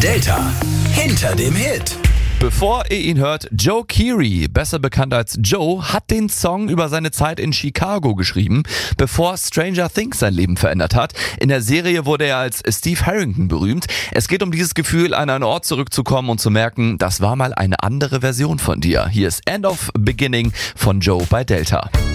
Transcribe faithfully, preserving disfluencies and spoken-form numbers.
Delta hinter dem Hit. Bevor ihr ihn hört, Joe Keery, besser bekannt als Joe, hat den Song über seine Zeit in Chicago geschrieben, bevor Stranger Things sein Leben verändert hat. In der Serie wurde er als Steve Harrington berühmt. Es geht um dieses Gefühl, an einen Ort zurückzukommen und zu merken, das war mal eine andere Version von dir. Hier ist End of Beginning von Joe bei Delta.